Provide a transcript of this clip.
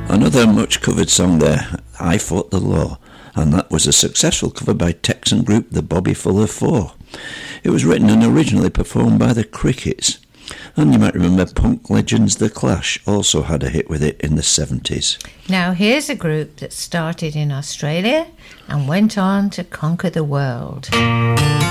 Another much covered song there, I Fought the Law, and that was a successful cover by Texan group the Bobby Fuller Four. It was written and originally performed by the Crickets, and you might remember punk legends The Clash also had a hit with it in the 70s. Now here's a group that started in Australia and went on to conquer the world.